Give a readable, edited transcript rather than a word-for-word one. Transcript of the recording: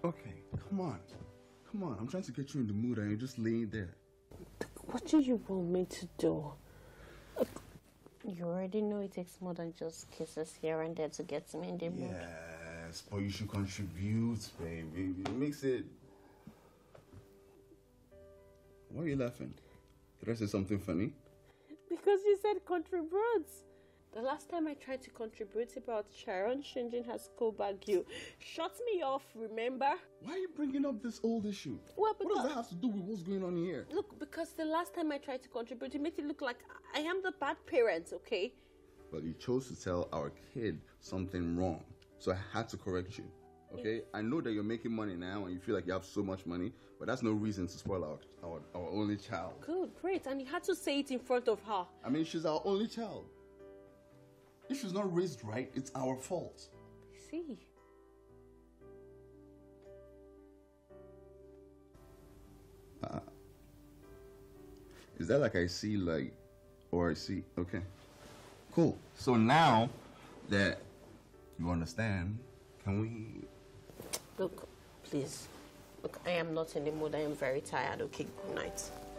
Okay, come on. Come on, I'm trying to get you in the mood and you're just laying there. What do you want me to do? You already know it takes more than just kisses here and there to get me in the mood. Yes, but you should contribute, baby. It makes it... Why are you laughing? Did I say something funny? Because you said contribute. The last time I tried to contribute about Sharon changing her school bag, you shut me off, remember? Why are you bringing up this old issue? Well, what does that have to do with what's going on here? Look, because the last time I tried to contribute, you made it look like I am the bad parent, okay? Well, you chose to tell our kid something wrong, so I had to correct you. Okay, I know that you're making money now and you feel like you have so much money, but that's no reason to spoil our only child. Good, great. And you had to say it in front of her. I mean, she's our only child. If she's not raised right, it's our fault. I see. Is that like I see like, or I see, okay. Cool. So now that you understand, can we... Look, please. Look, I am not in the mood. I am very tired. Okay, good night.